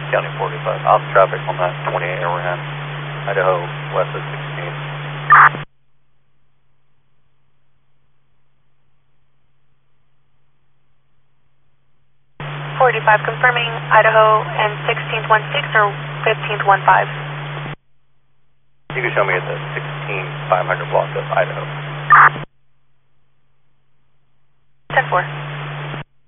County 45. Off traffic on that 28 overhead. Idaho, west of 16. 45 confirming Idaho and 16th 16 or 15th 15. You can show me at the 16500 block of Idaho.